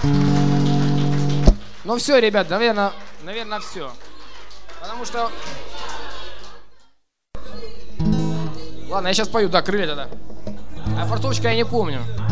Ну все, ребят, наверное, все. Потому что... Ладно, я сейчас пою, да, крылья тогда. А фартовочка я не помню.